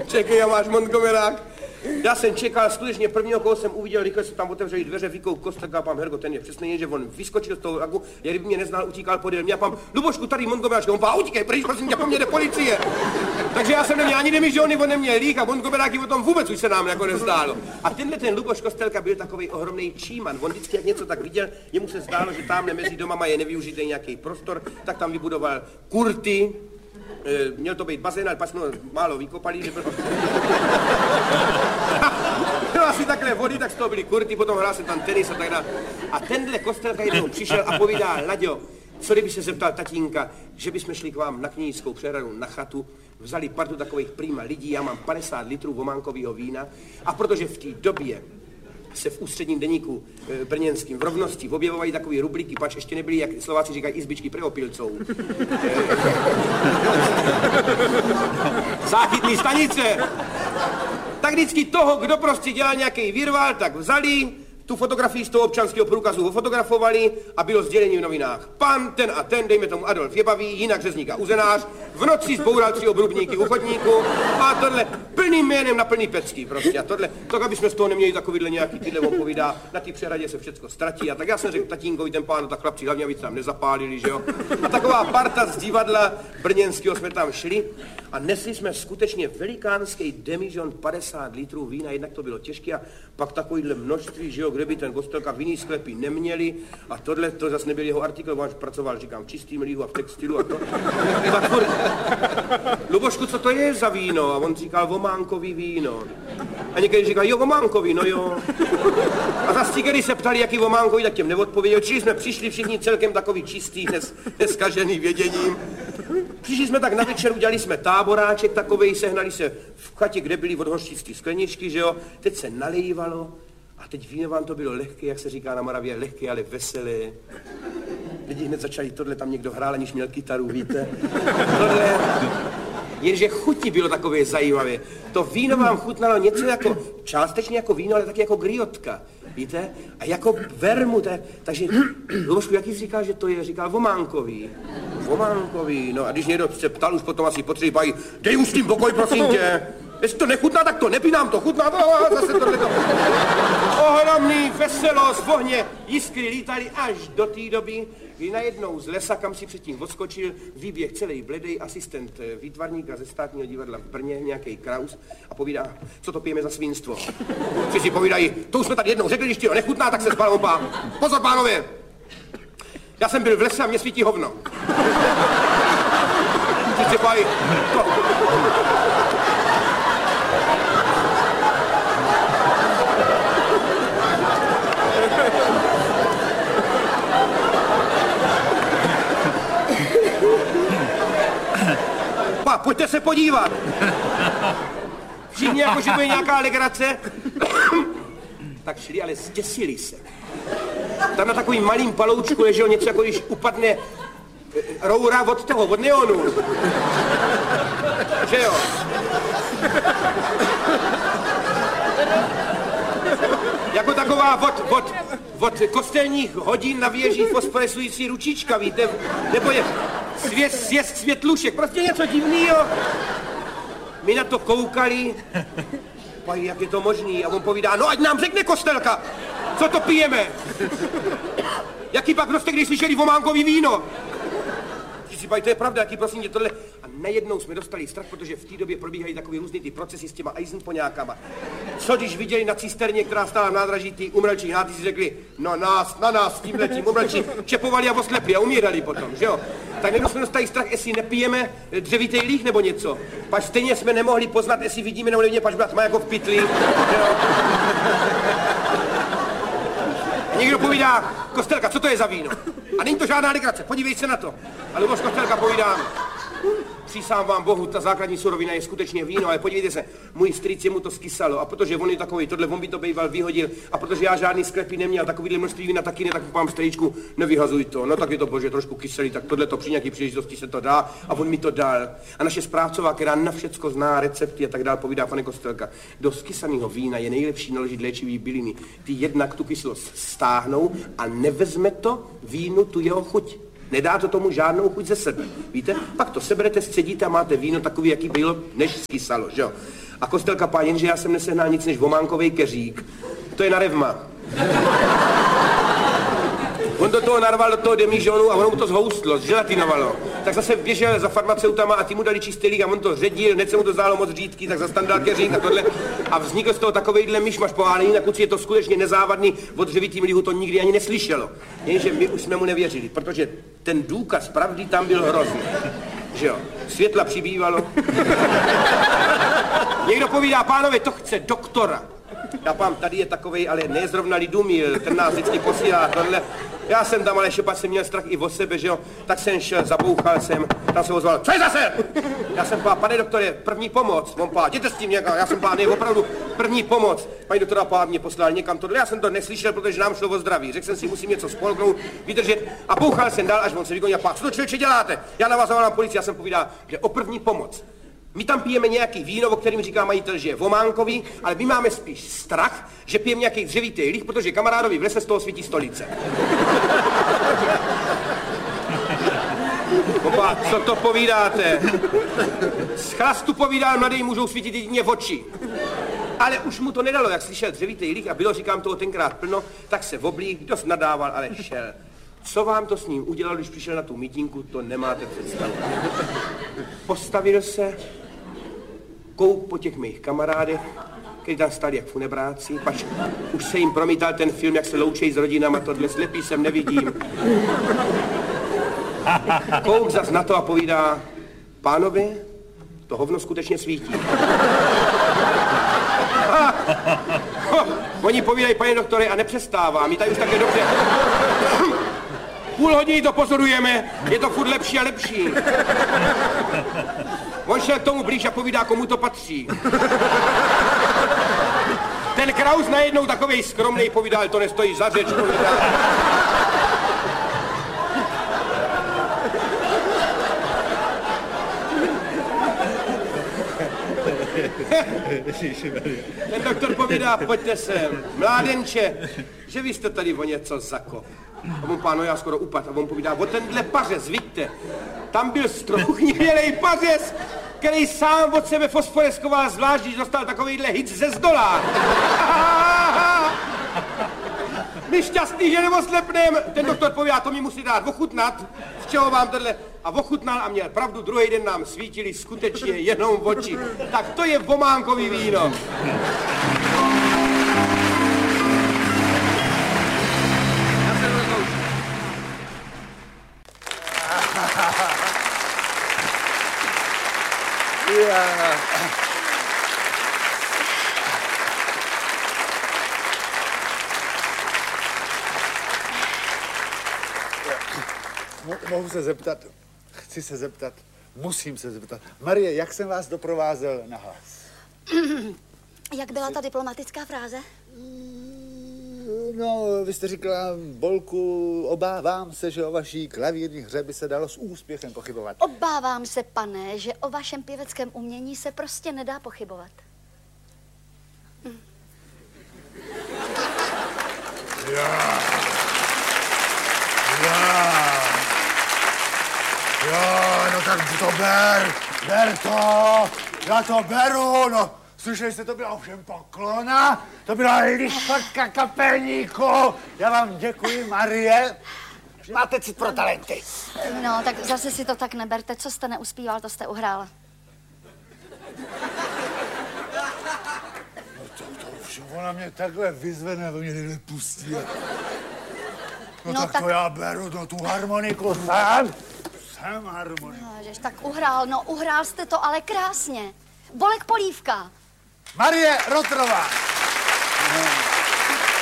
Čekej, a máš Montgomerák. Já jsem čekal, skutečně prvního, koho jsem uviděl, rychle se tam otevřeli dveře, vykouk Kostelka, pám Hergo, ten je přesně, že on vyskočil z toho vlaku, já kdyby mě neznal, utíkal podél mě a pám, Lubošku, tady Montgomerák, on pá, utíkej, pryč, prosím tě, po mně jde policie. Takže já jsem neměl ani demižony, on neměl lík a Montgomeráky o tom vůbec už se nám jako nezdálo. A ten Luboš Kostelka byl takový ohromný číman, on vždycky jak něco tak viděl, jemu se zdálo, že tamhle mezi domama je nevyužitý nějaký prostor, tak tam vybudoval kurty. Měl to být bazén, ale pak jsme málo vykopali, že bylo asi takhle vody, tak z toho byly kurty, potom hrál se tam tenis a tak dále. A tenhle Kostelka jednou přišel a povídá, Laďo, co kdyby se zeptal tatínka, že bychom šli k vám na Knížskou přehradu na chatu, vzali partu takových prýma lidí, já mám 50 litrů vománkového vína a protože v té době se v ústředním deníku brněnským v Rovnosti objevovají takový rubliky, pač ještě nebyly, jak Slováci říkají, izbičky preopilcou. Záchytný stanice. Tak vždycky toho, kdo prostě dělal nějaký virvál, tak vzali, tu fotografii z toho občanského průkazu fotografovali a bylo sdělení v novinách. Pan ten a ten, dejme tomu Adolf Jebavý, jinak řezník a uzenář, v noci zboural 3 obrubníky u chodníku a tohle plným jménem na plný pecky prostě. A tohle, tak aby jsme z toho neměli takovýhle nějaký tyhle opovídá, na té přehradě se všecko ztratí. A tak já jsem řekl tatínkovi, ten pán, tak chlapci hlavně, aby se tam nezapálili, že jo. A taková parta z divadla brněnského jsme tam šli a nesli jsme skutečně velikánský demižon 50 litrů vína, jednak to bylo těžké a pak takovýhle množství, že jo, kde by ten Kostelka v jiný sklepy neměli a tohle, to zase nebyl jeho artikl, on pracoval, říkám, v čistým lihu a v textilu a to. Tak furt, Lubošku, co to je za víno? A on říkal, vománkový víno. A někdy říkal, jo, vománkový, no jo. A zase když se ptali, jaký vománkový, tak těm neodpověděl. Čili jsme přišli všichni celkem takový čistý, neskažený věděním. Přišli jsme tak na večer, udělali jsme táboráček takovej, sehnali se v chatě, kde byly od hořčící skleničky, že jo. Teď se nalejvalo a teď víno vám to bylo lehké, jak se říká na Moravě, lehké, ale veselé. Lidi hned začali, tohle tam někdo hrál, aniž měl kytaru, víte. Tohle, jenže chuti bylo takové zajímavé. To víno vám chutnalo něco jako, částečně jako víno, ale taky jako griotka, víte. A jako vermut, takže, Lubošku, jaký jsi říkal, že to je? Říkal vománkový. Vománkový, no a když někdo se ptal, už potom asi potřebují, dej už s tím pokoj, prosím tě. Jestli to nechutná, tak to nepí, nám to chutná, zase tohleto. Ohromný veselost, ohně, jiskry lítaly až do té doby, kdy najednou z lesa, kam si předtím odskočil, výběh celý bledej asistent výtvarníka ze Státního divadla v Brně, nějaký Kraus, a povídá, co to pijeme za svinstvo. Si povídají, to už jsme tady jednou řekli, když ti to nechutná, tak se spal pán. Pozor, pánové, já jsem byl v lese a mě svítí hovno. Si povídají, to... Pojďte se podívat. Všichni jako, že bude nějaká legrace. Tak šli, ale zděsili se. Tam na takovým malým paloučku leželo něco, jako když upadne roura od toho, od neonu. Že jo? Jako taková od kostelních hodin na věží fosforescující ručička, víte? Nebo je sjezd světlušek, prostě něco divného. My na to koukali, pají, jak je to možný, a on povídá, no ať nám řekne Kostelka, co to pijeme. Jaký pak prostě, když slyšeli vománkový víno. Si pají, to je pravda, jaký prosím tě tohle. A najednou jsme dostali strach, protože v té době probíhají takový různý ty procesy s těma Eisenpoňákama. Co když viděli na cisterně, která stála v nádraží, ty umrlčí háty, si řekli, no na nás s tímhletím umrlčí čepovali a oslepli a umírali potom, že jo? Tak nebyl jsme dostali strach, jestli nepijeme dřevitej líh nebo něco. Pač stejně jsme nemohli poznat, jestli vidíme nebo nevidíme, pač byla tma jako v pytli, jo? A někdo povídá, Kostelka, co to je za víno? A není to žádná legrace, podívej se na to. A Luboš Kostelka povídá, přísám vám Bohu, ta základní surovina je skutečně víno, ale podívejte se, můj strýc mu to skysalo a protože on je takový, tohle on by to býval vyhodil a protože já žádný sklepy neměl, takovýhle množství vína taky ne, tak pán strýčku, nevyhazuj to, no tak je to bože trošku kyselý, tak tohle to při nějaký příležitosti se to dá a on mi to dal. A naše správcová, která na všecko zná recepty a tak dál, povídá, pane Kostelka, do skysaného vína je nejlepší naložit léčivý byliny. Ty jednak tu kyselost stáhnou a nevezme to vínu tu jeho chuť. Nedá to tomu žádnou chuť ze sebe, víte? Pak to seberete, scedíte a máte víno takový, jaký bylo, než skysalo, že jo? A Kostelka pá, jenže já jsem nesehnal nic než vománkovej keřík. To je na revma. On do toho narval do toho demižonu a ono mu to zhoustlo, zželatinovalo. Tak zase běžel za farmaceutama a ty mu dali čistý lík a on to ředil, hned se mu to zdálo moc řídký, tak zase tam dal keřík a tohle. A vznikl z toho takovejhle myšmaš pohálený, na kluci je to skutečně nezávadný, od dřevitým lihu to nikdy ani neslyšelo. Jenže my už jsme mu nevěřili, protože ten důkaz pravdy tam byl hrozný. Že jo, světla přibývalo. Někdo povídá, pánové, to chce doktora. Já pám, tady je takovej, ale ne zrovna Lidumil, ten nás vždycky posílá tohle. Já jsem tam, ale šepat jsem měl strach i o sebe, že jo, tak jsem šel, zabouchal jsem, tam se ozval, co je zase? Já jsem pá, pane doktore, první pomoc, on pá, jděte s tím někam, já jsem pá, ne, opravdu první pomoc. Paní doktora pá mě poslal někam tohle, já jsem to neslyšel, protože nám šlo o zdraví, řekl jsem si, musím něco spolknout, vydržet a bouchal jsem dál, až on se vykonil, pá, co to člověče děláte? Já na vás zavolám policii, já jsem povídal, že o první pomoc. My tam pijeme nějaký víno, o kterým říká majitel, že je vománkový, ale my máme spíš strach, že pijeme nějaký dřevitý líh, protože kamarádovi v lese z toho svítí stolice. Opa, co to povídáte? Z chlastu povídá, mladý můžou svítit jedině v oči. Ale už mu to nedalo, jak slyšel dřevitý líh a bylo, říkám, toho tenkrát plno, tak se oblík, dost nadával, ale šel. Co vám to s ním udělal, když přišel na tu mítinku, to nemáte představu. Postavil se, kouk po těch mých kamarádech, kteří tam stali jak funebráci, pač už se jim promítal ten film, jak se loučejí s rodinama, tohle slepý jsem nevidím. Kouk zas na to a povídá, pánovi, to hovno skutečně svítí. Oni povídají, pane doktore, a nepřestává, my tady už také dobře. Půl hodiny to pozorujeme, je to furt lepší a lepší. On šel k tomu blíž a povídá, komu to patří. Ten Kraus najednou takovej skromnej povídá, ale to nestojí za řeč, povídá. Ten doktor povídá, pojďte sem, mládenče, že vy jste tady o něco zakop. A on páno, já skoro upad. A on povídá, o tenhle pařez, vidíte, tam byl strouhnělej pařez, který sám od sebe fosforeskoval, zvlášť, když dostal takovejhle hic ze zdola. My šťastný, že neoslepnem. Ten doktor povídá, to mi musí dát ochutnat, z čeho vám tenhle. A ochutnal a měl pravdu, druhý den nám svítili skutečně jenom oči. Tak to je vománkový víno. Mohu se zeptat, chci se zeptat, musím se zeptat. Marie, jak jsem vás doprovázel na hlas? Jak byla ta diplomatická fráze? No, vy jste říkala, Bolku, obávám se, že o vaší klavírní hře by se dalo s úspěchem pochybovat. Obávám se, pane, že o vašem pěveckém umění se prostě nedá pochybovat. Jo, no tak to ber to, já to beru, no. Slyšeli jste, to byla ovšem poklona, to byla lišotka kapelníku. Já vám děkuji, Marie. Máte cit pro talenty. No, tak zase si to tak neberte. Co jste neuspíval, to jste uhrála. No to ovšem, ona mě takhle vyzvene, mě někde pustí. No tak to já beru, no tu harmoniku jsem harmoniku. No, jež, tak uhrál jste to, ale krásně. Bolek Polívka. Marie Rotrová.